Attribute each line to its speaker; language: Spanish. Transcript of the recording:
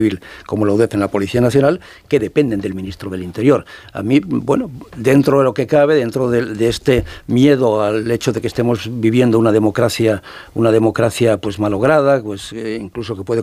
Speaker 1: como la UDEF en la Policía Nacional, que dependen del ministro del Interior. A mí, bueno, dentro de lo que cabe, dentro de este miedo al hecho de que estemos viviendo una democracia pues malograda, pues incluso que puede